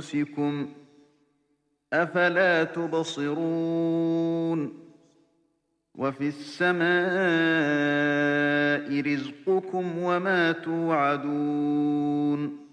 أنفسكم أفلا تبصرون وفي السماء رزقكم وما توعدون